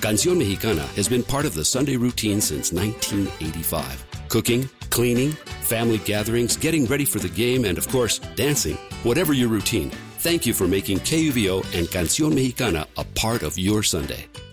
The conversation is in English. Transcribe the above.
Canción Mexicana has been part of the Sunday routine since 1985. Cooking, cleaning, family gatherings, getting ready for the game, and of course, dancing. Whatever your routine, thank you for making KUVO and Canción Mexicana a part of your Sunday.